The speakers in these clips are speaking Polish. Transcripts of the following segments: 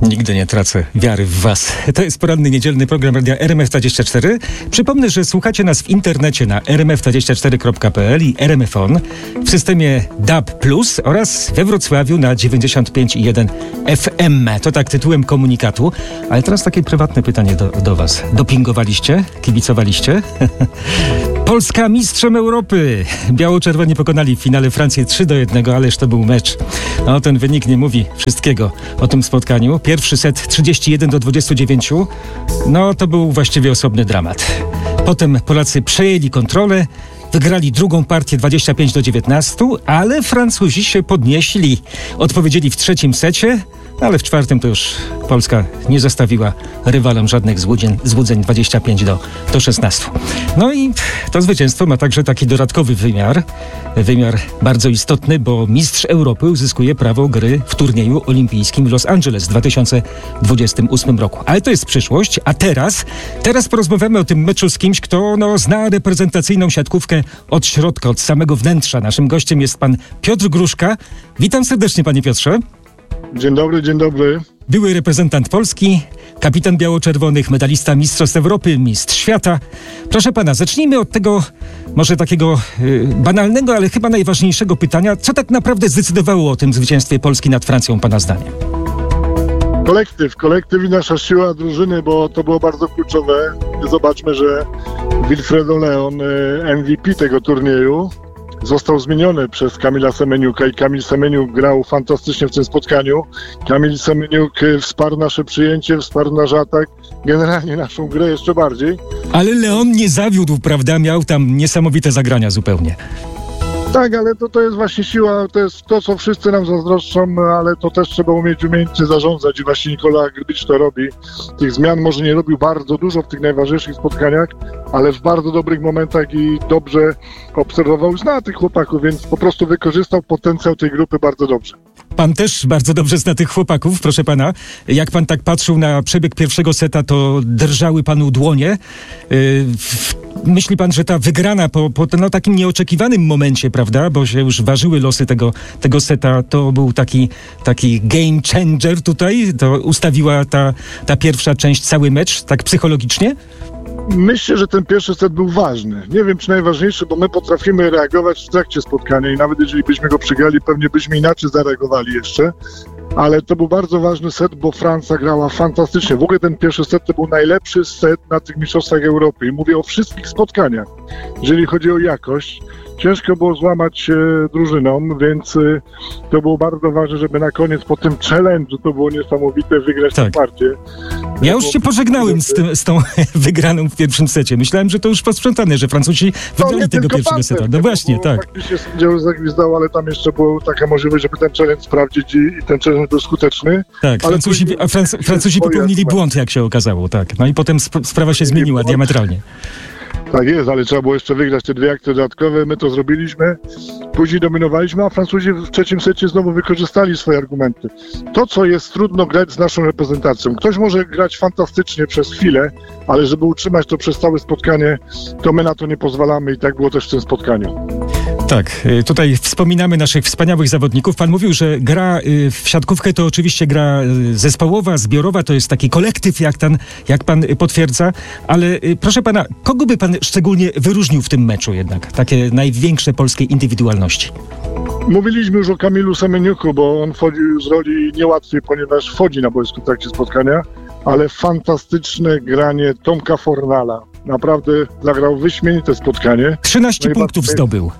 Nigdy nie tracę wiary w was. To jest poranny niedzielny program Radia RMF24. Przypomnę, że słuchacie nas w internecie na rmf24.pl i RMFON, w systemie DAB+, oraz we Wrocławiu na 95,1 FM. To tak tytułem komunikatu. Ale teraz takie prywatne pytanie do was. Dopingowaliście? Kibicowaliście? Polska mistrzem Europy. Biało-czerwoni pokonali w finale Francję 3-1, ależ to był mecz. No, ten wynik nie mówi wszystkiego o tym spotkaniu. Pierwszy set 31-29. No, to był właściwie osobny dramat. Potem Polacy przejęli kontrolę, wygrali drugą partię 25-19, ale Francuzi się podnieśli. Odpowiedzieli w trzecim secie, ale w czwartym to już Polska nie zostawiła rywalom żadnych złudzeń 25-16. No i to zwycięstwo ma także taki dodatkowy wymiar bardzo istotny, bo mistrz Europy uzyskuje prawo gry w turnieju olimpijskim w Los Angeles w 2028 roku. Ale to jest przyszłość, a teraz porozmawiamy o tym meczu z kimś, kto zna reprezentacyjną siatkówkę od środka, od samego wnętrza. Naszym gościem jest pan Piotr Gruszka. Witam serdecznie, panie Piotrze. Dzień dobry, dzień dobry. Były reprezentant Polski, kapitan biało-czerwonych, medalista Mistrzostw Europy, mistrz świata. Proszę pana, zacznijmy od tego może takiego banalnego, ale chyba najważniejszego pytania. Co tak naprawdę zdecydowało o tym zwycięstwie Polski nad Francją, pana zdaniem? Kolektyw i nasza siła drużyny, bo to było bardzo kluczowe. Zobaczmy, że Wilfredo Leon, MVP tego turnieju, został zmieniony przez Kamila Semeniuka i Kamil Semeniuk grał fantastycznie w tym spotkaniu. Kamil Semeniuk wsparł nasze przyjęcie, wsparł nasz atak, generalnie naszą grę jeszcze bardziej. Ale Leon nie zawiódł, prawda? Miał tam niesamowite zagrania zupełnie. Tak, ale to jest właśnie siła, to jest to, co wszyscy nam zazdroszczą, ale to też trzeba umieć umiejętnie zarządzać i właśnie Nikola Grbić to robi. Tych zmian może nie robił bardzo dużo w tych najważniejszych spotkaniach, ale w bardzo dobrych momentach i dobrze obserwował, zna tych chłopaków, więc po prostu wykorzystał potencjał tej grupy bardzo dobrze. Pan też bardzo dobrze zna tych chłopaków, proszę pana. Jak pan tak patrzył na przebieg pierwszego seta, to drżały panu dłonie. Myśli pan, że ta wygrana po takim nieoczekiwanym momencie, prawda, bo się już ważyły losy tego seta, to był taki game changer tutaj? To ustawiła ta pierwsza część cały mecz, tak psychologicznie? Myślę, że ten pierwszy set był ważny. Nie wiem, czy najważniejszy, bo my potrafimy reagować w trakcie spotkania i nawet jeżeli byśmy go przegrali, pewnie byśmy inaczej zareagowali jeszcze. Ale to był bardzo ważny set, bo Francja grała fantastycznie. W ogóle ten pierwszy set to był najlepszy set na tych mistrzostwach Europy. I mówię o wszystkich spotkaniach, jeżeli chodzi o jakość. Ciężko było złamać drużynom, więc to było bardzo ważne, żeby na koniec po tym challenge'u, to było niesamowite, wygrać tę partię. Ja już się pożegnałem z tą wygraną w pierwszym secie. Myślałem, że to już posprzątane, że Francuzi wygrali tego pierwszego seta. No właśnie, tak. Faktycznie sędzia zagwizdał, ale tam jeszcze była taka możliwość, żeby ten challenge sprawdzić i ten challenge był skuteczny. Tak, ale Francuzi popełnili błąd, jak się okazało, tak. No i potem sprawa się zmieniła diametralnie. Tak jest, ale trzeba było jeszcze wygrać te dwie akcje dodatkowe. My to zrobiliśmy, później dominowaliśmy, a Francuzi w trzecim secie znowu wykorzystali swoje argumenty. To, co jest trudno grać z naszą reprezentacją. Ktoś może grać fantastycznie przez chwilę, ale żeby utrzymać to przez całe spotkanie, to my na to nie pozwalamy i tak było też w tym spotkaniu. Tak, tutaj wspominamy naszych wspaniałych zawodników. Pan mówił, że gra w siatkówkę to oczywiście gra zespołowa, zbiorowa, to jest taki kolektyw, jak pan potwierdza, ale proszę pana, kogo by pan szczególnie wyróżnił w tym meczu jednak? Takie największe polskie indywidualności. Mówiliśmy już o Kamilu Semeniuku, bo on wchodził z roli niełatwiej, ponieważ wchodzi na boisku w trakcie spotkania, ale fantastyczne granie Tomka Fornala. Naprawdę zagrał wyśmienite spotkanie. 13 punktów zdobył.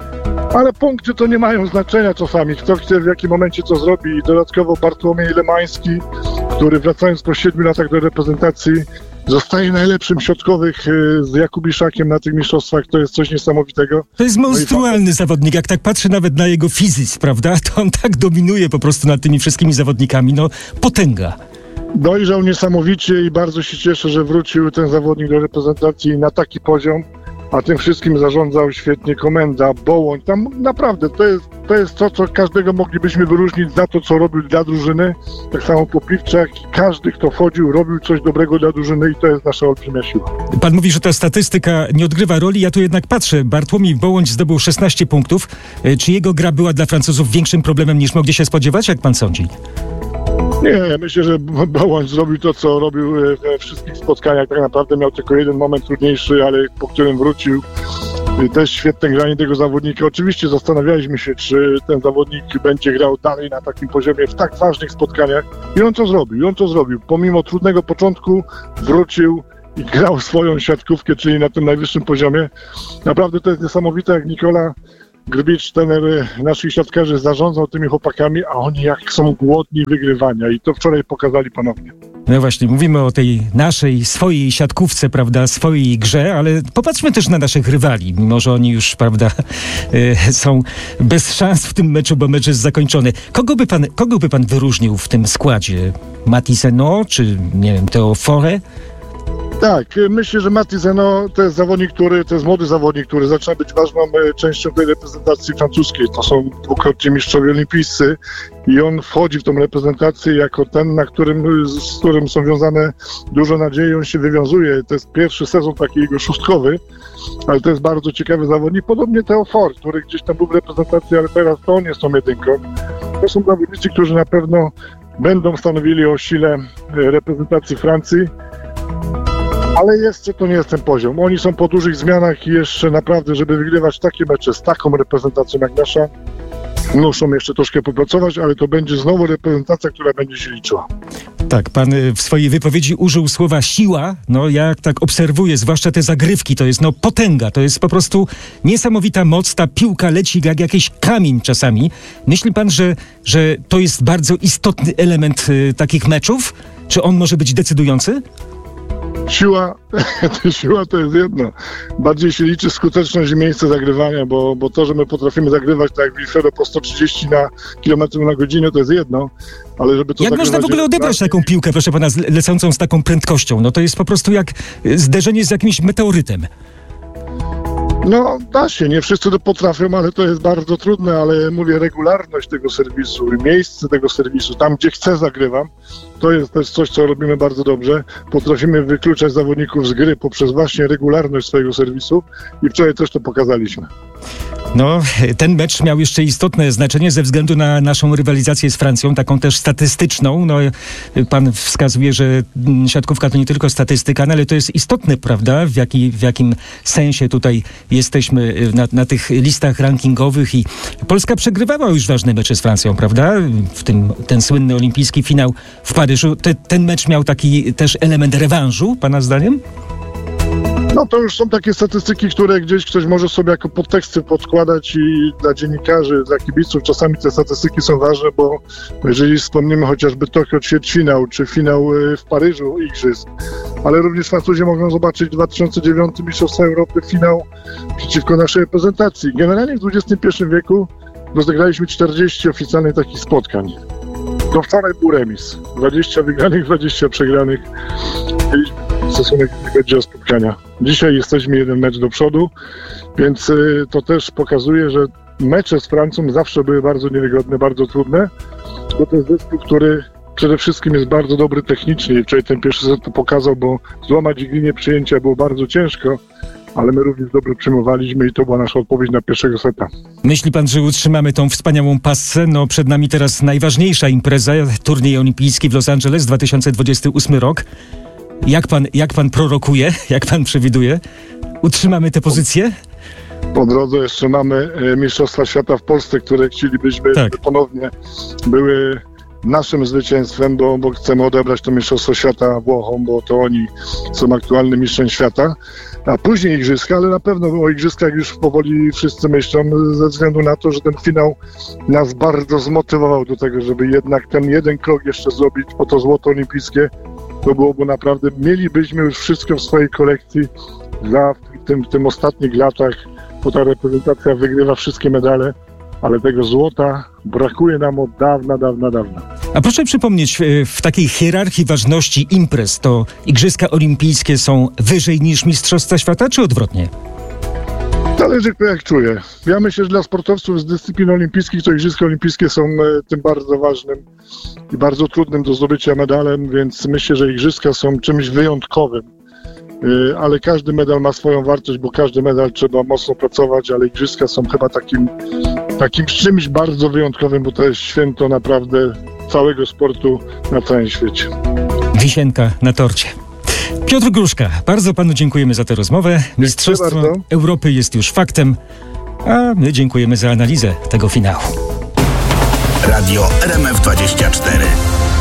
Ale punkty to nie mają znaczenia czasami. Kto chce, w jakim momencie co zrobi. I dodatkowo Bartłomiej Lemański, który wracając po 7 latach do reprezentacji zostaje najlepszym środkowych z Jakubiszakiem na tych mistrzostwach. To jest coś niesamowitego. To jest monstrualny zawodnik. Jak tak patrzę nawet na jego fizyzm, prawda, to on tak dominuje po prostu nad tymi wszystkimi zawodnikami. No, potęga. Dojrzał niesamowicie i bardzo się cieszę, że wrócił ten zawodnik do reprezentacji na taki poziom. A tym wszystkim zarządzał świetnie Komenda, Bołoń. Tam naprawdę to jest to, co każdego moglibyśmy wyróżnić za to, co robił dla drużyny. Tak samo Popiwczak. Każdy, kto wchodził, robił coś dobrego dla drużyny i to jest nasza olbrzymia siła. Pan mówi, że ta statystyka nie odgrywa roli. Ja tu jednak patrzę. Bartłomiej Bołoń zdobył 16 punktów. Czy jego gra była dla Francuzów większym problemem niż mogli się spodziewać? Jak pan sądzi? Nie, myślę, że Bołoń zrobił to, co robił we wszystkich spotkaniach. Tak naprawdę miał tylko jeden moment trudniejszy, ale po którym wrócił. Też świetne granie tego zawodnika. Oczywiście zastanawialiśmy się, czy ten zawodnik będzie grał dalej na takim poziomie w tak ważnych spotkaniach. I on to zrobił. Pomimo trudnego początku wrócił i grał swoją siatkówkę, czyli na tym najwyższym poziomie. Naprawdę to jest niesamowite, jak Nikola Grbicz, trener naszych siatkarzy, zarządzał tymi chłopakami, a oni jak są głodni wygrywania. I to wczoraj pokazali ponownie. No właśnie, mówimy o tej naszej, swojej siatkówce, prawda, swojej grze, ale popatrzmy też na naszych rywali, mimo że oni już, prawda, są bez szans w tym meczu, bo mecz jest zakończony. Kogo by pan wyróżnił w tym składzie? Mati Zeno, czy, nie wiem, Theo Fore? Tak, myślę, że Mati Zeno to jest młody zawodnik, który zaczyna być ważną częścią tej reprezentacji francuskiej. To są dwukrotnie mistrzowie olimpijscy i on wchodzi w tą reprezentację jako ten, z którym są wiązane dużo nadziei. On się wywiązuje. To jest pierwszy sezon taki jego szóstkowy, ale to jest bardzo ciekawy zawodnik. Podobnie Theo Ford, który gdzieś tam był w reprezentacji, ale teraz to on jest tą jedynką. To są zawodnicy, którzy na pewno będą stanowili o sile reprezentacji Francji. Ale jeszcze to nie jest ten poziom. Oni są po dużych zmianach i jeszcze naprawdę, żeby wygrywać takie mecze z taką reprezentacją jak nasza, muszą jeszcze troszkę popracować, ale to będzie znowu reprezentacja, która będzie się liczyła. Tak, pan w swojej wypowiedzi użył słowa siła. No ja tak obserwuję, zwłaszcza te zagrywki, to jest potęga, to jest po prostu niesamowita moc, ta piłka leci jak jakiś kamień czasami. Myśli pan, że to jest bardzo istotny element takich meczów? Czy on może być decydujący? Siła to jest jedno. Bardziej się liczy skuteczność i miejsce zagrywania, bo to, że my potrafimy zagrywać tak jak Wilfredo po 130 km na godzinę, to jest jedno, ale żeby to jak można w ogóle odebrać taką piłkę, proszę pana, lecącą z taką prędkością? No to jest po prostu jak zderzenie z jakimś meteorytem. No da się, nie wszyscy to potrafią, ale to jest bardzo trudne, ale mówię, regularność tego serwisu, miejsce tego serwisu, tam gdzie chcę zagrywam, to jest też coś, co robimy bardzo dobrze. Potrafimy wykluczać zawodników z gry poprzez właśnie regularność swojego serwisu i wczoraj też to pokazaliśmy. No, ten mecz miał jeszcze istotne znaczenie ze względu na naszą rywalizację z Francją, taką też statystyczną. No, pan wskazuje, że siatkówka to nie tylko statystyka, no, ale to jest istotne, prawda? W jakim sensie tutaj jesteśmy na tych listach rankingowych i Polska przegrywała już ważne mecze z Francją, prawda? Ten słynny olimpijski finał w Paryżu. Ten mecz miał taki też element rewanżu, pana zdaniem? No to już są takie statystyki, które gdzieś ktoś może sobie jako podteksty podkładać i dla dziennikarzy, dla kibiców czasami te statystyki są ważne, bo jeżeli wspomnimy chociażby Tokio ćwierćfinał, czy finał w Paryżu igrzysk, ale również Francuzi mogą zobaczyć 2009 Mistrzostwa Europy finał przeciwko naszej reprezentacji. Generalnie w XXI wieku rozegraliśmy 40 oficjalnych takich spotkań. Do wczoraj był remis. 20 wygranych, 20 przegranych. Stosunek, jeśli chodzi o spotkania. Dzisiaj jesteśmy jeden mecz do przodu, więc to też pokazuje, że mecze z Francją zawsze były bardzo niewygodne, bardzo trudne, bo to jest zespół, który przede wszystkim jest bardzo dobry technicznie i wczoraj ten pierwszy set to pokazał, bo złamać ich linię przyjęcia było bardzo ciężko, ale my również dobrze przyjmowaliśmy i to była nasza odpowiedź na pierwszego seta. Myśli pan, że utrzymamy tą wspaniałą passę? No przed nami teraz najważniejsza impreza, turniej olimpijski w Los Angeles 2028 rok. Jak pan prorokuje, jak pan przewiduje? Utrzymamy tę pozycję? Po drodze jeszcze mamy Mistrzostwa Świata w Polsce, które chcielibyśmy, żeby ponownie były naszym zwycięstwem, bo chcemy odebrać to Mistrzostwo Świata Włochom, bo to oni są aktualnym mistrzem świata. A później igrzyska, ale na pewno o igrzyskach już powoli wszyscy myślą, ze względu na to, że ten finał nas bardzo zmotywował do tego, żeby jednak ten jeden krok jeszcze zrobić po to złoto olimpijskie. To byłoby naprawdę, mielibyśmy już wszystko w swojej kolekcji w tym ostatnich latach, bo ta reprezentacja wygrywa wszystkie medale, ale tego złota brakuje nam od dawna. A proszę przypomnieć, w takiej hierarchii ważności imprez to Igrzyska Olimpijskie są wyżej niż Mistrzostwa Świata, czy odwrotnie? Zależy kto jak czuje. Ja myślę, że dla sportowców z dyscyplin olimpijskich to Igrzyska Olimpijskie są tym bardzo ważnym i bardzo trudnym do zdobycia medalem, więc myślę, że Igrzyska są czymś wyjątkowym. Ale każdy medal ma swoją wartość, bo każdy medal trzeba mocno pracować, ale Igrzyska są chyba takim czymś bardzo wyjątkowym, bo to jest święto naprawdę całego sportu na całym świecie. Wisienka na torcie. Piotr Gruszka, bardzo panu dziękujemy za tę rozmowę. Mistrzostwo Europy jest już faktem, a my dziękujemy za analizę tego finału. Radio RMF24.